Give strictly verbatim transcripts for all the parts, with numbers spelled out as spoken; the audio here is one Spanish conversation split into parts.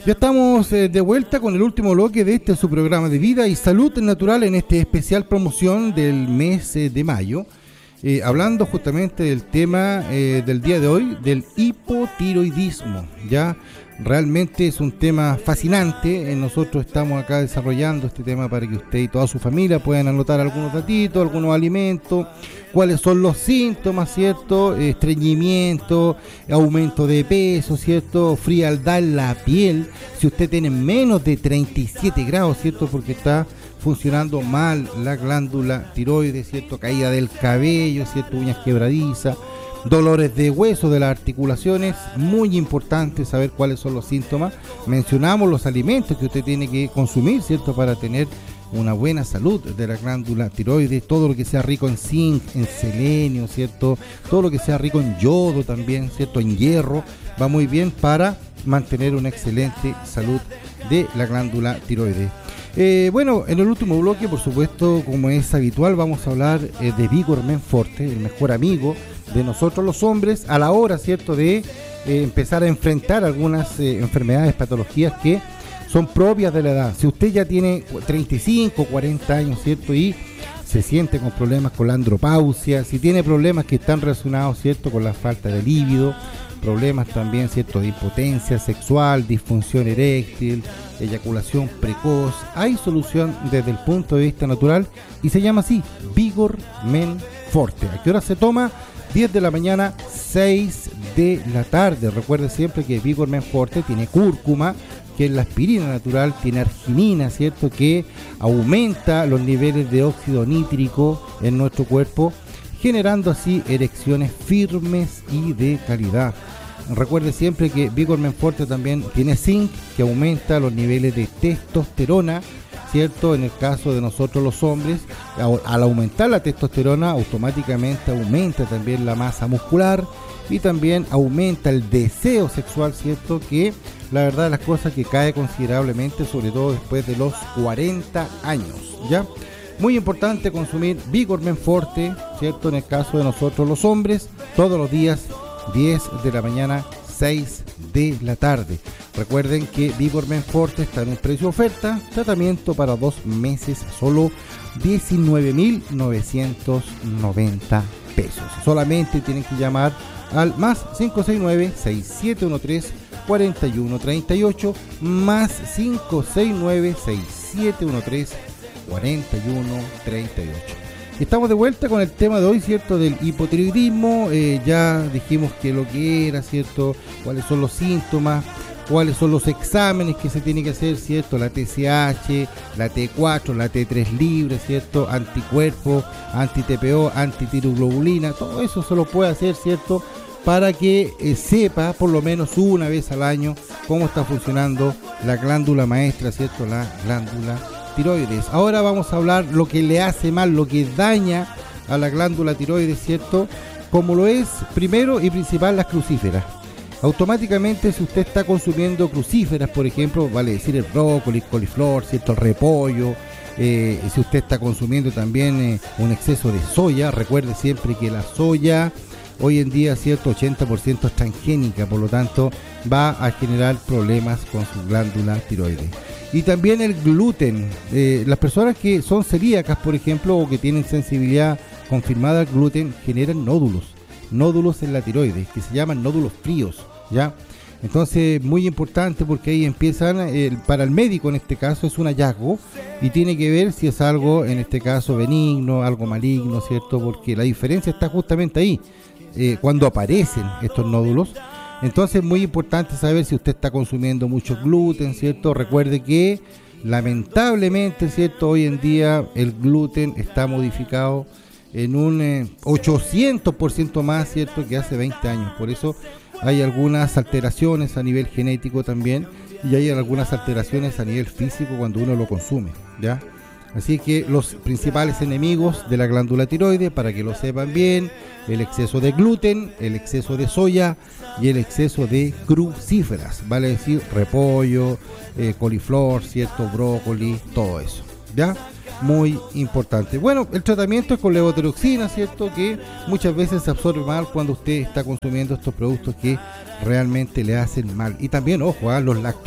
Ya estamos eh, de vuelta con el último bloque de este su programa de vida y salud natural en este especial promoción del mes eh, de mayo, eh, hablando justamente del tema eh, del día de hoy, del hipotiroidismo. Ya realmente es un tema fascinante. Eh, nosotros estamos acá desarrollando este tema para que usted y toda su familia puedan anotar algunos datitos, algunos alimentos, cuáles son los síntomas, ¿cierto? Estreñimiento, aumento de peso, ¿cierto? Frialdad en la piel, si usted tiene menos de treinta y siete grados, ¿cierto? Porque está funcionando mal la glándula tiroides, ¿cierto? Caída del cabello, ¿cierto? Uñas quebradizas, dolores de hueso de las articulaciones. Muy importante saber cuáles son los síntomas. Mencionamos los alimentos que usted tiene que consumir, ¿cierto? Para tener una buena salud de la glándula tiroides, todo lo que sea rico en zinc, en selenio, ¿cierto? Todo lo que sea rico en yodo también, ¿cierto? En hierro, va muy bien para mantener una excelente salud de la glándula tiroides. Eh, bueno, en el último bloque, por supuesto, como es habitual, vamos a hablar eh, de Vigor Men Forte, el mejor amigo de nosotros los hombres, a la hora, ¿cierto?, de eh, empezar a enfrentar algunas eh, enfermedades, patologías que son propias de la edad. Si usted ya tiene treinta y cinco, cuarenta años, ¿cierto?, y se siente con problemas con la andropausia, si tiene problemas que están relacionados, ¿cierto?, con la falta de líbido, problemas también, ¿cierto?, de impotencia sexual, disfunción eréctil, eyaculación precoz, hay solución desde el punto de vista natural y se llama así, Vigor Men Forte. ¿A qué hora se toma? diez de la mañana, seis de la tarde. Recuerde siempre que Vigor Men Forte tiene cúrcuma, que es la aspirina natural, tiene arginina, ¿cierto?, que aumenta los niveles de óxido nítrico en nuestro cuerpo, generando así erecciones firmes y de calidad. Recuerde siempre que Vigor Men Forte también tiene zinc, que aumenta los niveles de testosterona, ¿cierto? En el caso de nosotros los hombres, al aumentar la testosterona, automáticamente aumenta también la masa muscular y también aumenta el deseo sexual, ¿cierto? Que la verdad de las cosas que cae considerablemente, sobre todo después de los cuarenta años, ¿ya? Muy importante consumir Vigor Men Forte, ¿cierto? En el caso de nosotros los hombres, todos los días, diez de la mañana, seis de la tarde. Recuerden que Vigor Men Forte está en un precio oferta, tratamiento para dos meses, solo diecinueve mil novecientos noventa pesos. Solamente tienen que llamar al más cinco seis nueve, seis siete uno tres, cuatro uno tres ocho, más cinco seis nueve, seis siete uno tres, cuatro uno tres ocho. Estamos de vuelta con el tema de hoy, ¿cierto?, del hipotiroidismo. Eh, ya dijimos que lo que era, ¿cierto?, cuáles son los síntomas, cuáles son los exámenes que se tiene que hacer, ¿cierto?, la T S H, la T cuatro, la T tres libre, ¿cierto?, anticuerpos, anti-T P O, antitiroglobulina, todo eso se lo puede hacer, ¿cierto?, para que eh, sepa por lo menos una vez al año cómo está funcionando la glándula maestra, ¿cierto?, la glándula tiroides. Ahora vamos a hablar lo que le hace mal, lo que daña a la glándula tiroides, ¿cierto?, como lo es primero y principal las crucíferas. Automáticamente, si usted está consumiendo crucíferas, por ejemplo, vale decir el brócoli, coliflor, ¿cierto?, el repollo, eh, si usted está consumiendo también eh, un exceso de soya, recuerde siempre que la soya hoy en día, ¿cierto?, ochenta por ciento es transgénica, por lo tanto va a generar problemas con su glándula tiroides. Y también el gluten. Eh, las personas que son celíacas, por ejemplo, o que tienen sensibilidad confirmada al gluten, generan nódulos, nódulos en la tiroides, que se llaman nódulos fríos, ¿ya? Entonces, muy importante porque ahí empiezan, eh, para el médico en este caso es un hallazgo y tiene que ver si es algo, en este caso, benigno, algo maligno, ¿cierto? Porque la diferencia está justamente ahí, eh, cuando aparecen estos nódulos. Entonces, muy importante saber si usted está consumiendo mucho gluten, ¿cierto? Recuerde que, lamentablemente, ¿cierto?, hoy en día el gluten está modificado en un eh, ochocientos por ciento más, ¿cierto?, que hace veinte años. Por eso hay algunas alteraciones a nivel genético también y hay algunas alteraciones a nivel físico cuando uno lo consume, ¿ya? Así que los principales enemigos de la glándula tiroides, para que lo sepan bien, el exceso de gluten, el exceso de soya y el exceso de crucíferas, vale decir repollo, eh, coliflor, cierto, brócoli, todo eso, ¿ya? Muy importante. Bueno, el tratamiento es con levotiroxina, ¿cierto?, que muchas veces se absorbe mal cuando usted está consumiendo estos productos que realmente le hacen mal. Y también, ojo, a los lácteos.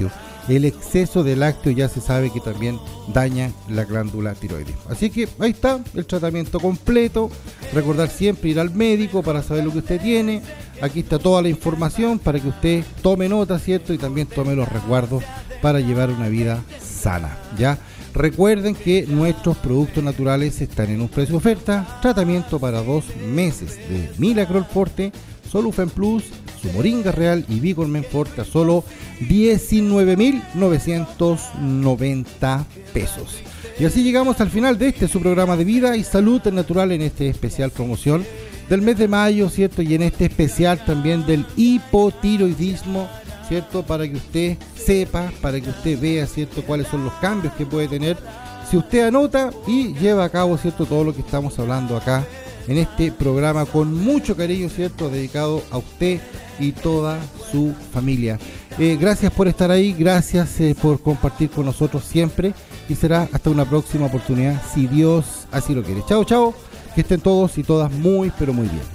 el exceso de lácteos ya se sabe que también daña la glándula tiroides. Así que ahí está el tratamiento completo. Recordar siempre ir al médico para saber lo que usted tiene. Aquí está toda la información para que usted tome nota, ¿cierto? Y también tome los resguardos para llevar una vida sana, ¿ya? Recuerden que nuestros productos naturales están en un precio de oferta. Tratamiento para dos meses de Milacrol Forte, Solufen Plus, su Moringa Real y Vigormen Forte a solo diecinueve mil novecientos noventa pesos. Y así llegamos al final de este su programa de Vida y Salud Natural, en este especial promoción del mes de mayo, ¿cierto? Y en este especial también del hipotiroidismo, ¿cierto? Para que usted sepa, para que usted vea, ¿cierto?, cuáles son los cambios que puede tener si usted anota y lleva a cabo, ¿cierto?, todo lo que estamos hablando acá en este programa con mucho cariño, ¿cierto?, dedicado a usted y toda su familia. Eh, gracias por estar ahí, gracias eh, por compartir con nosotros siempre, y será hasta una próxima oportunidad, si Dios así lo quiere. Chao, chao, que estén todos y todas muy, pero muy bien.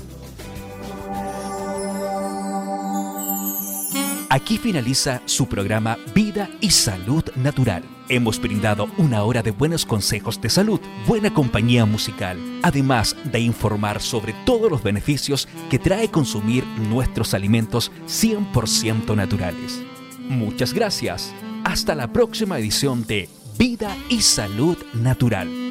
Aquí finaliza su programa Vida y Salud Natural. Hemos brindado una hora de buenos consejos de salud, buena compañía musical, además de informar sobre todos los beneficios que trae consumir nuestros alimentos cien por ciento naturales. Muchas gracias. Hasta la próxima edición de Vida y Salud Natural.